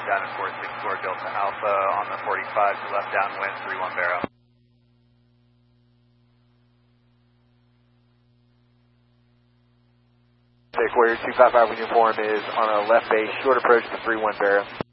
down at 464 Delta Alpha on the 45 to left downwind, 31 Barrow. Warrior 255 uniform is on a left base, short approach to 31 Barrow.